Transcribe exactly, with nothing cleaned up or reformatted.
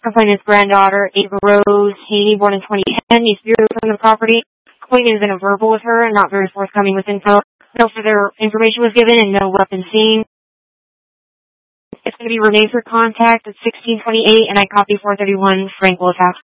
Complainant's granddaughter, Ava Rose Haney, born in twenty ten, needs to be removed from the property. Complainant has been verbal with her and not very forthcoming with info. No further information was given and no weapon seen. It's going to be Renee for contact at sixteen twenty-eight, and I copy four thirty-one Frank Willis House.